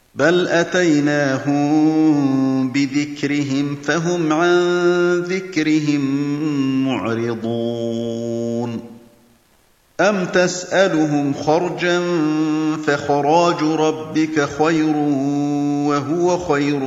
بَلْ أَتَيْنَاهُم بِذِكْرِهِمْ فَهُمْ عَن ذِكْرِهِم مُّعْرِضُونَ أَمْ تَسْأَلُهُمْ خَرْجًا فَخَرَاجُ رَبِّكَ خَيْرٌ ۖ وَهُوَ خَيْرُ